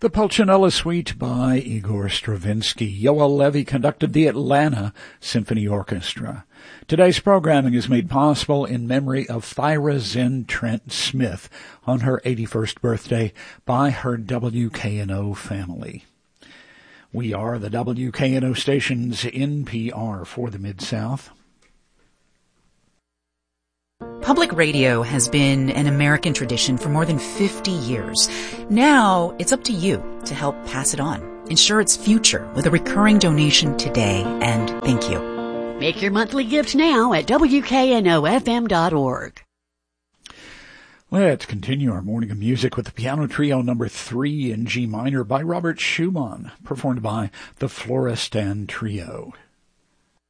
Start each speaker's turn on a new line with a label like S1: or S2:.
S1: The Pulcinella Suite by Igor Stravinsky. Yoel Levy conducted the Atlanta Symphony Orchestra. Today's programming is made possible in memory of Thyra Zen Trent Smith on her 81st birthday by her WKNO family. We are the WKNO station's NPR for the Mid-South.
S2: Public radio has been an American tradition for more than 50 years. Now, it's up to you to help pass it on. Ensure its future with a recurring donation today, and thank you.
S3: Make your monthly gift now at WKNOFM.org.
S1: Let's continue our morning of music with the piano trio number 3 in G minor by Robert Schumann, performed by the Florestan Trio.